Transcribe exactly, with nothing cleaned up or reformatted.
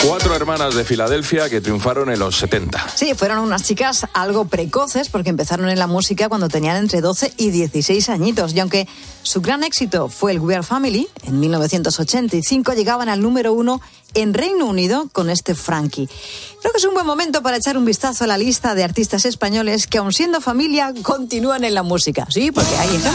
Cuatro hermanas de Filadelfia que triunfaron en los setenta. Sí, fueron unas chicas algo precoces porque empezaron en la música cuando tenían entre doce y dieciséis añitos. Y aunque su gran éxito fue el We Are Family, en mil novecientos ochenta y cinco llegaban al número uno en Reino Unido con este Frankie. Creo que es un buen momento para echar un vistazo a la lista de artistas españoles que, aun siendo familia, continúan en la música. Sí, porque hay ejemplos.